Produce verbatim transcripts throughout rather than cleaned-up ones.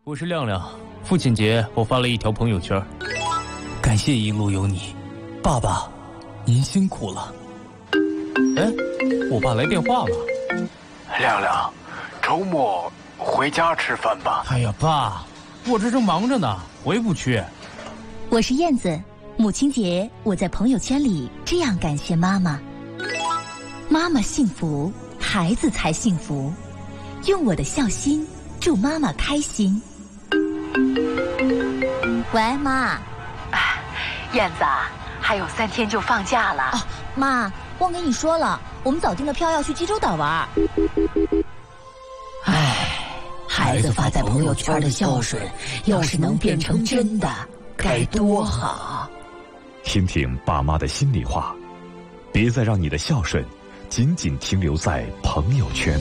我是亮亮，父亲节我发了一条朋友圈， 感谢一路有你，爸爸，您辛苦了。 哎，我爸来电话了。 亮亮，周末回家吃饭吧。 哎呀，爸，我这正忙着呢，回不去。 我是燕子，母亲节我在朋友圈里这样感谢妈妈。妈妈幸福，孩子才幸福。用我的孝心祝妈妈开心。喂，妈。 哎，燕子啊，还有三天就放假了。 哦，妈，忘跟你说了，我们早订了票要去济州岛玩。 唉，孩子发在朋友圈的孝顺，要是能变成真的，该多好。 听听爸妈的心里话，别再让你的孝顺仅仅停留在朋友圈。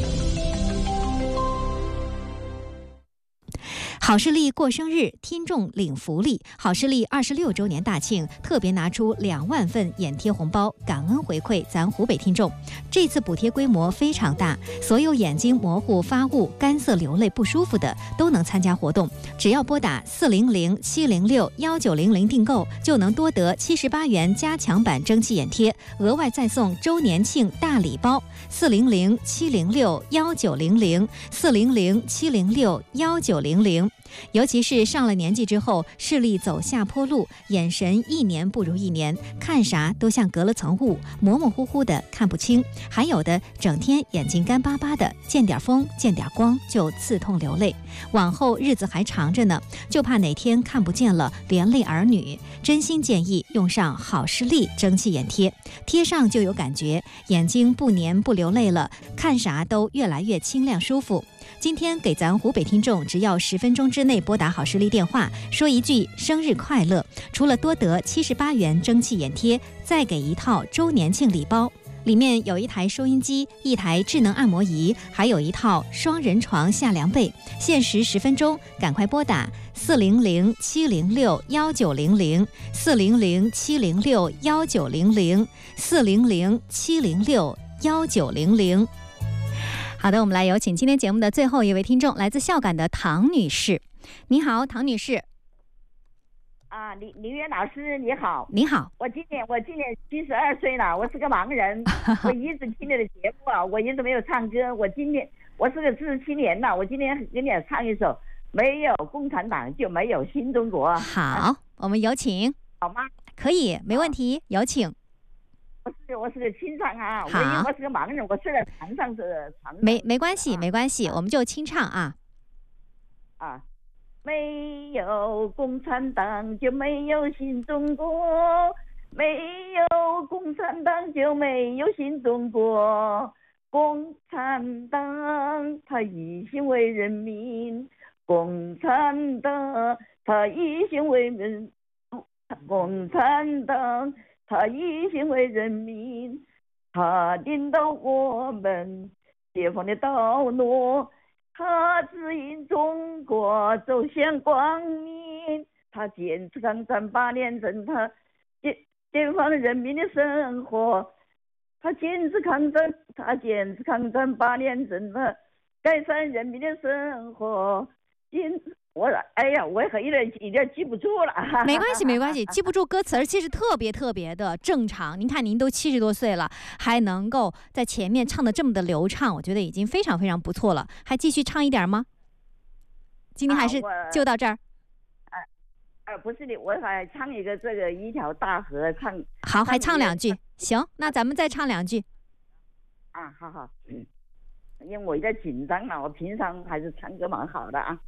好视力过生日，听众领福利。好视力二十六周年大庆，特别拿出两万份眼贴红包，感恩回馈咱湖北听众。这次补贴规模非常大，所有眼睛模糊、发雾、干涩、流泪不舒服的都能参加活动。只要拨打四零零七零六幺九零零订购，就能多得七十八元加强版蒸汽眼贴，额外再送周年庆大礼包。四零零七零六幺九零零，四零零七零六幺九零零。尤其是上了年纪之后，视力走下坡路，眼神一年不如一年，看啥都像隔了层雾，模模糊糊的看不清，还有的整天眼睛干巴巴的，见点风见点光就刺痛流泪。往后日子还长着呢，就怕哪天看不见了连累儿女。真心建议用上好视力蒸汽眼贴，贴上就有感觉，眼睛不黏不流泪了，看啥都越来越清亮舒服。今天给咱湖北听众只要十分钟之内拨打好视力电话，说一句生日快乐，除了多得七十八元蒸汽眼贴，再给一套周年庆礼包，里面有一台收音机、一台智能按摩仪，还有一套双人床下凉被。限时十分钟，赶快拨打四零零七零六幺九零零，四零零七零六幺九零零，四零零七零六幺九零零。好的，我们来有请今天节目的最后一位听众，来自孝感的唐女士。你好，唐女士。 啊，林林渊老师你好。 你好。 我今年我今年七十二岁了，我是个盲人，我一直听你的节目啊，我一直没有唱歌。我今年我是个四十七年了，我今天给你唱一首《没有共产党就没有新中国》。 好，我们有请。 好吗？ 可以，没问题，有请。 我是我是个清唱啊，我因为我是个盲人，我睡在床上是床上。 没没关系、啊、没关系，我们就清唱啊。 啊，没有共产党就没有新中国，没有共产党就没有新中国。共产党他一心为人民，共产党他一心为人，共产党。他一心为人民，他领导我们解放的道路，他指引中国走向光明，他坚持抗战八年整，他解解放人民的生活，他坚持抗战，他坚持抗战八年整，他改善人民的生活，坚持。我哎呀，我有点有点记不住了。 没关系，没关系，记不住歌词，其实特别特别的正常。您看，您都七十多岁了，还能够在前面唱的这么的流畅，我觉得已经非常非常不错了。还继续唱一点吗？今天还是就到这儿。 啊，呃，不是的，我还唱一个这个一条大河唱。 好，还唱两句。行，那咱们再唱两句。 啊，好好，嗯，因为我有点紧张了，我平常还是唱歌蛮好的啊。